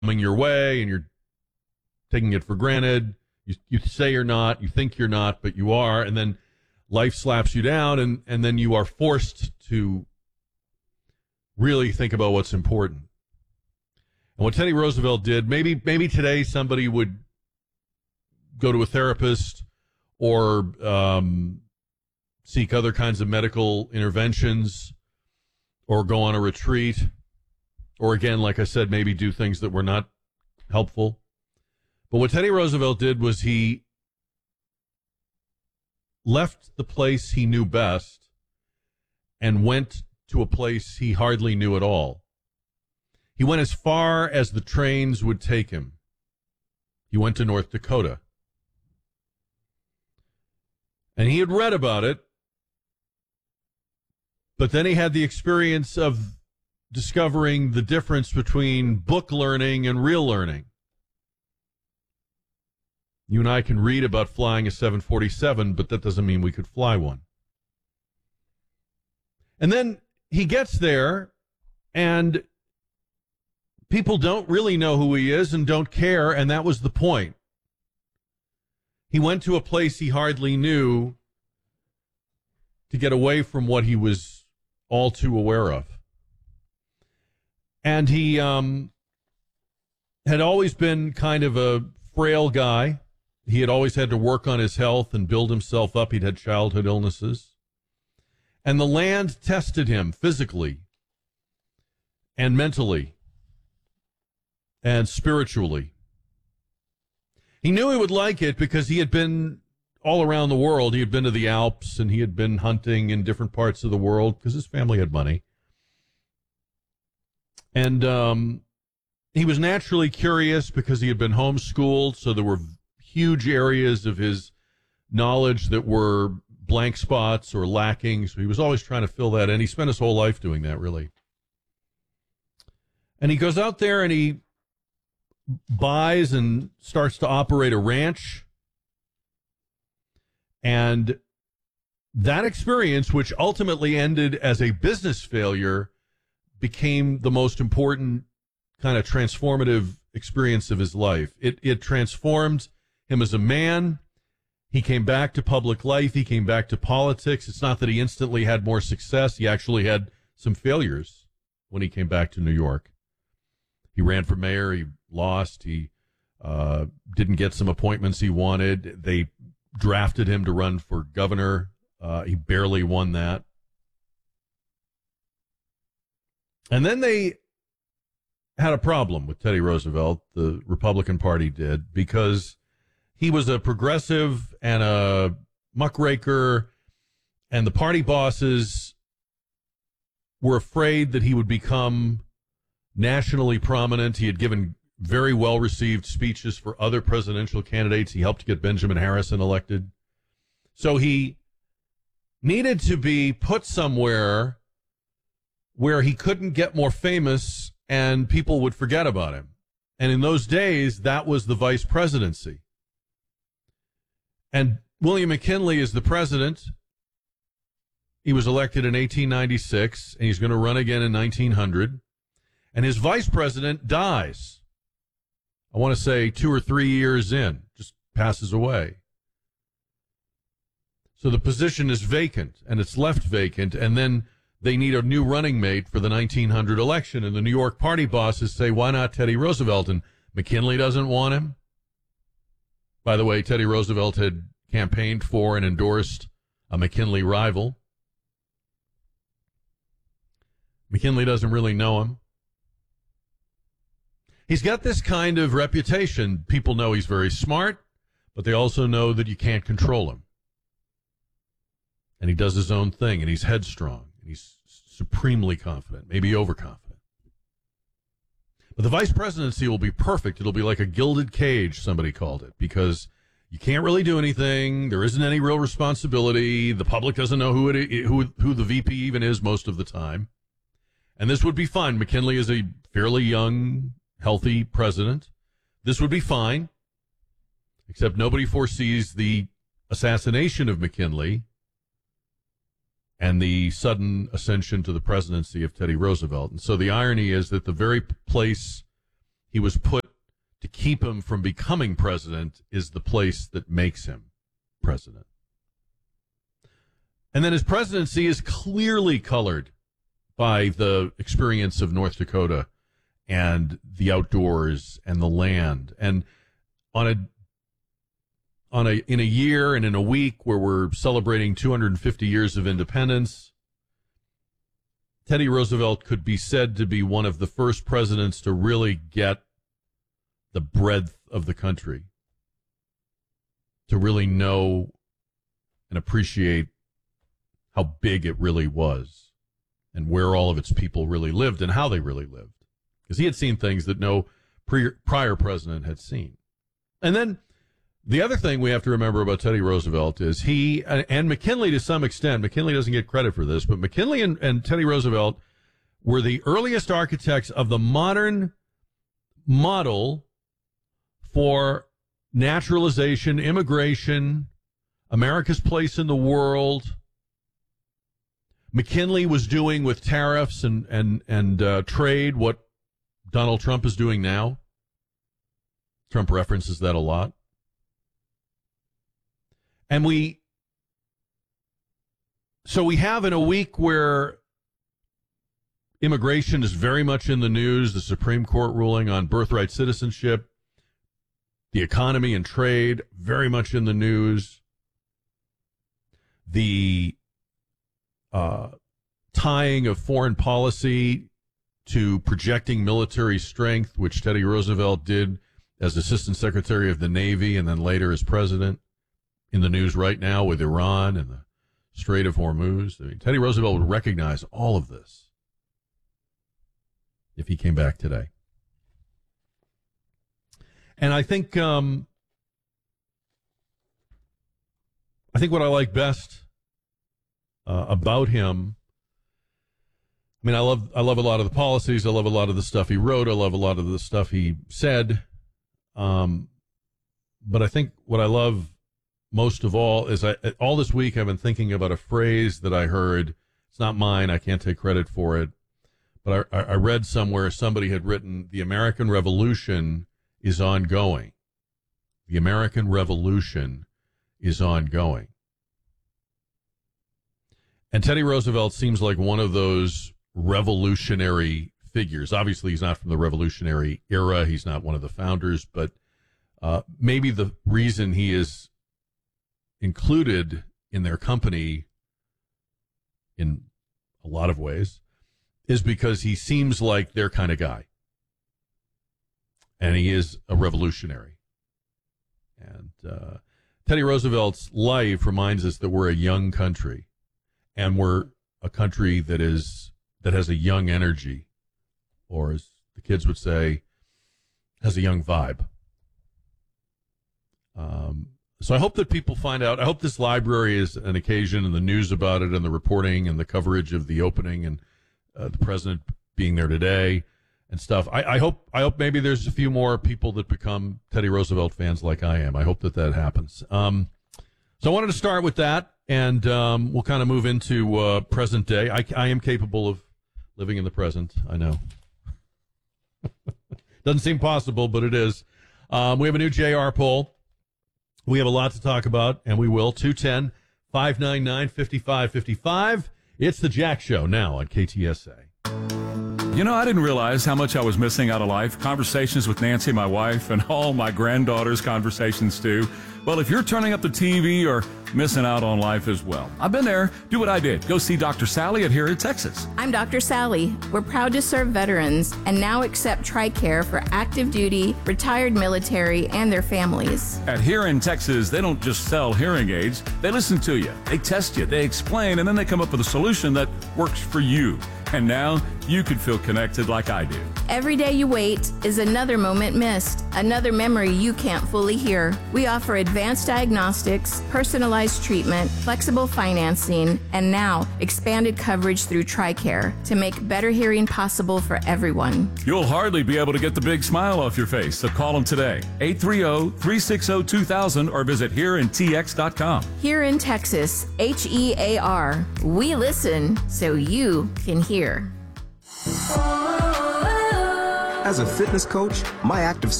coming your way and you're taking it for granted. You say you're not, you think you're not, but you are, and then life slaps you down, and then you are forced to really think about what's important. And what Teddy Roosevelt did, maybe today somebody would go to a therapist or seek other kinds of medical interventions or go on a retreat or, again, like I said, maybe do things that were not helpful. But what Teddy Roosevelt did was he left the place he knew best and went to a place he hardly knew at all. He went as far as the trains would take him. He went to North Dakota. And he had read about it, but then he had the experience of discovering the difference between book learning and real learning. You and I can read about flying a 747, but that doesn't mean we could fly one. And then he gets there, and people don't really know who he is and don't care, and that was the point. He went to a place he hardly knew to get away from what he was all too aware of. And he had always been kind of a frail guy. He had always had to work on his health and build himself up. He'd had childhood illnesses. And the land tested him physically and mentally and spiritually. He knew he would like it because he had been all around the world. He had been to the Alps and he had been hunting in different parts of the world because his family had money. And he was naturally curious because he had been homeschooled, so there were huge areas of his knowledge that were blank spots or lacking, so he was always trying to fill that in. He spent his whole life doing that, really. And he goes out there and he buys and starts to operate a ranch. And that experience, which ultimately ended as a business failure, became the most important kind of transformative experience of his life. It transformed him as a man. He came back to public life. He came back to politics. It's not that he instantly had more success. He actually had some failures when he came back to New York. He ran for mayor. He lost. He didn't get some appointments he wanted. They drafted him to run for governor. He barely won that. And then they had a problem with Teddy Roosevelt, the Republican Party did, because he was a progressive and a muckraker, and the party bosses were afraid that he would become nationally prominent. He had given very well-received speeches for other presidential candidates. He helped get Benjamin Harrison elected. So he needed to be put somewhere where he couldn't get more famous and people would forget about him. And in those days, that was the vice presidency. And William McKinley is the president. He was elected in 1896, and he's going to run again in 1900. And his vice president dies. I want to say 2 or 3 years in, just passes away. So the position is vacant, and it's left vacant, and then they need a new running mate for the 1900 election, and the New York party bosses say, why not Teddy Roosevelt? And McKinley doesn't want him. By the way, Teddy Roosevelt had campaigned for and endorsed a McKinley rival. McKinley doesn't really know him. He's got this kind of reputation. People know he's very smart, but they also know that you can't control him. And he does his own thing, and he's headstrong. He's supremely confident, maybe overconfident. But the vice presidency will be perfect. It'll be like a gilded cage, somebody called it, because you can't really do anything. There isn't any real responsibility. The public doesn't know who the VP even is most of the time. And this would be fine. McKinley is a fairly young, healthy president. This would be fine, except nobody foresees the assassination of McKinley and the sudden ascension to the presidency of Teddy Roosevelt. And so the irony is that the very place he was put to keep him from becoming president is the place that makes him president. And then his presidency is clearly colored by the experience of North Dakota and the outdoors and the land. And in a year and in a week where we're celebrating 250 years of independence, Teddy Roosevelt could be said to be one of the first presidents to really get the breadth of the country, to really know and appreciate how big it really was and where all of its people really lived and how they really lived. Because he had seen things that no prior president had seen. And then the other thing we have to remember about Teddy Roosevelt is he, and McKinley to some extent, McKinley doesn't get credit for this, but McKinley and Teddy Roosevelt were the earliest architects of the modern model for naturalization, immigration, America's place in the world. McKinley was doing with tariffs and trade what Donald Trump is doing now. Trump references that a lot. And we have in a week where immigration is very much in the news, the Supreme Court ruling on birthright citizenship, the economy and trade very much in the news, the tying of foreign policy to projecting military strength, which Teddy Roosevelt did as Assistant Secretary of the Navy and then later as president, in the news right now with Iran and the Strait of Hormuz. I mean, Teddy Roosevelt would recognize all of this if he came back today. And I think what I like best about him, I mean, I love a lot of the policies. I love a lot of the stuff he wrote. I love a lot of the stuff he said. But I think what I love most of all is all this week I've been thinking about a phrase that I heard. It's not mine. I can't take credit for it. But I read somewhere somebody had written, the American Revolution is ongoing. The American Revolution is ongoing. And Teddy Roosevelt seems like one of those revolutionary figures. Obviously, he's not from the revolutionary era. He's not one of the founders. But maybe the reason he is included in their company in a lot of ways is because he seems like their kind of guy. And he is a revolutionary. And Teddy Roosevelt's life reminds us that we're a young country. And we're a country that has a young energy, or as the kids would say, has a young vibe. So I hope that people find out. I hope this library is an occasion, and the news about it and the reporting and the coverage of the opening and the president being there today and stuff. I hope maybe there's a few more people that become Teddy Roosevelt fans like I am. I hope that happens. So I wanted to start with that, and we'll kind of move into present day. I am capable of living in the present. I know. Doesn't seem possible, but it is. We have a new JR poll. We have a lot to talk about, and we will. 210-599-5555. It's the Jack Show now on KTSA. You know, I didn't realize how much I was missing out of life. Conversations with Nancy, my wife, and all my granddaughters' conversations, too. Well, if you're turning up the TV or missing out on life as well, I've been there. Do what I did. Go see Dr. Sally at Here in Texas. I'm Dr. Sally. We're proud to serve veterans and now accept TRICARE for active duty, retired military, and their families. At Here in Texas, they don't just sell hearing aids. They listen to you. They test you. They explain, and then they come up with a solution that works for you. And now you could feel connected like I do. Every day you wait is another moment missed, another memory you can't fully hear. We offer advanced diagnostics, personalized treatment, flexible financing, and now expanded coverage through TRICARE to make better hearing possible for everyone. You'll hardly be able to get the big smile off your face, so call them today. 830-360-2000 or visit HereInTX.com. Here in Texas, HEAR. We listen so you can hear. As a fitness coach, my active